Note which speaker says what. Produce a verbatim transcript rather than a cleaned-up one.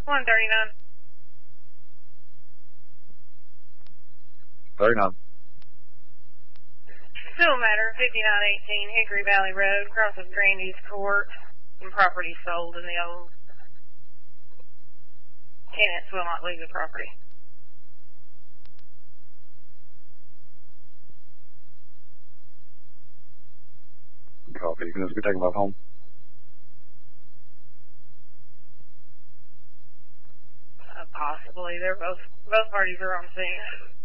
Speaker 1: one thirty-nine.
Speaker 2: thirty-nine.
Speaker 1: Civil matter, fifty-nine eighteen Hickory Valley Road, across of Grandy's Court. Some property sold and the old tenants will not leave the property.
Speaker 2: Copy. You can just go take them up home.
Speaker 1: Uh, possibly. They're both, both parties are on scene.